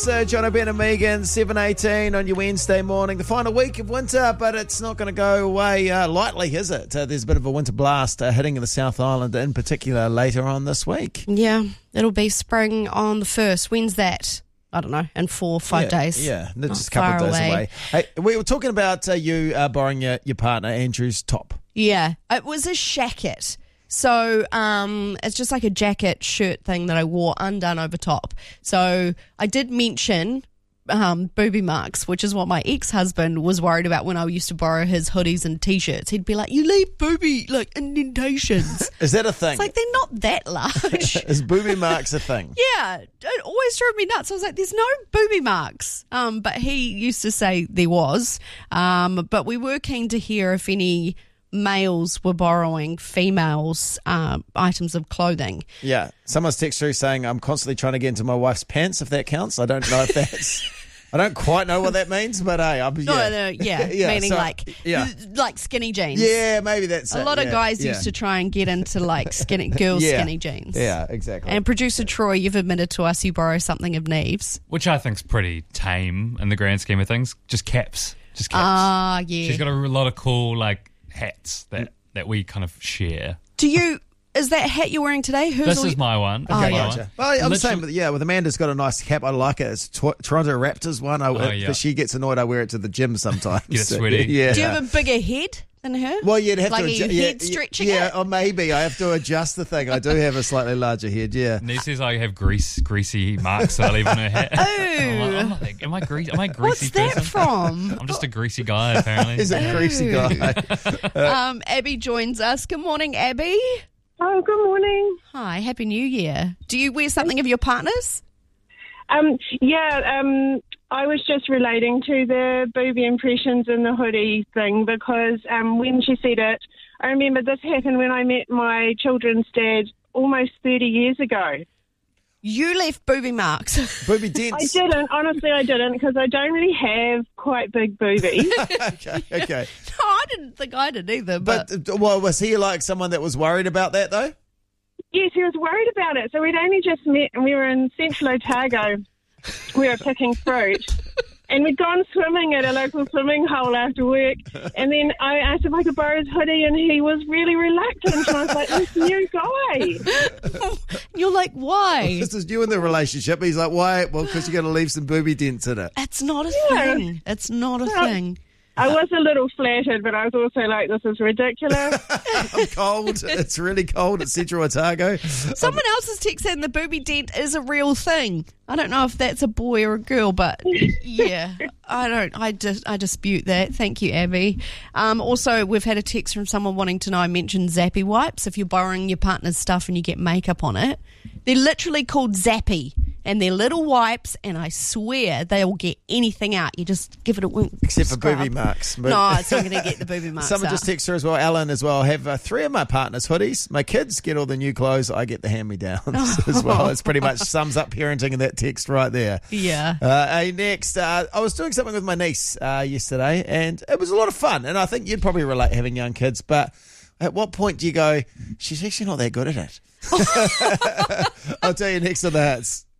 John O'Brien and Megan, 7:18 on your Wednesday morning. The final week of winter, but it's not going to go away lightly, is it? There's a bit of a winter blast hitting the South Island in particular later on this week. Yeah, it'll be spring on the 1st. When's that? I don't know, in 4 or 5 days. Yeah, just a couple of days away. Hey, we were talking about you borrowing your partner Andrew's top. Yeah, it was a shacket. So it's just like a jacket shirt thing that I wore undone over top. So I did mention booby marks, which is what my ex-husband was worried about when I used to borrow his hoodies and T-shirts. He'd be like, you leave booby, like, indentations. Is that a thing? It's like, they're not that large. Is booby marks a thing? Yeah, it always drove me nuts. I was like, there's no booby marks. But he used to say there was. But we were keen to hear if any males were borrowing females' items of clothing. Yeah. Someone's text through saying, I'm constantly trying to get into my wife's pants, if that counts. I don't know if that's... I don't quite know what that means, but hey, meaning like skinny jeans. Yeah, maybe that's a lot of guys used to try and get into like skinny jeans. Yeah, exactly. And producer Troy, you've admitted to us you borrow something of Neve's, which I think's pretty tame in the grand scheme of things. Just caps. Ah, yeah. She's got a lot of cool like hats that we kind of share. Is that hat you're wearing today? This is my one. Okay, gotcha. Well, I'm the same, with Amanda's got a nice cap. I like it. It's Toronto Raptors one. Because she gets annoyed I wear it to the gym sometimes. Get sweaty. Yeah. Do you have a bigger head than her? Well, you'd have like to head stretching it? Yeah, or maybe I have to adjust the thing. I do have a slightly larger head, yeah. Neve says I have greasy marks that I leave on her hat. Oh. Am I greasy? What's that person? from? I'm just a greasy guy, apparently. He's a greasy guy. Abby joins us. Good morning, Abby. Oh, good morning. Hi, Happy New Year. Do you wear something of your partner's? I was just relating to the booby impressions and the hoodie thing because when she said it, I remember this happened when I met my children's dad almost 30 years ago. You left booby marks. Booby dents. I didn't. Honestly, I didn't because I don't really have quite big boobies. Okay. No, I didn't think I did either. But was he like someone that was worried about that though? Yes, he was worried about it. So we'd only just met and we were in Central Otago. We were picking fruit. And we'd gone swimming at a local swimming hole after work. And then I asked if I could borrow his hoodie, and he was really reluctant. And I was like, this new guy. You're like, why? This is you in the relationship. He's like, why? Well, because you're going to leave some booby dents in it. It's not a thing. It's not a thing. I was a little flattered, but I was also like, this is ridiculous. I'm cold. It's really cold at Central Otago. Someone else's text saying the booby dent is a real thing. I don't know if that's a boy or a girl, but yeah, I dispute that. Thank you, Abby. Also, we've had a text from someone wanting to know, I mentioned Zappy wipes. If you're borrowing your partner's stuff and you get makeup on it, they're literally called Zappy. And they're little wipes, and I swear they'll get anything out. You just give it a wink. Except for booby marks. No, it's not going to get the booby marks. Someone just texted her as well, Alan as well. I have 3 of my partner's hoodies. My kids get all the new clothes. I get the hand-me-downs as well. It's pretty much sums up parenting in that text right there. Yeah. Next, I was doing something with my niece yesterday, and it was a lot of fun. And I think you'd probably relate having young kids, but at what point do you go, she's actually not that good at it? I'll tell you next on the Hits.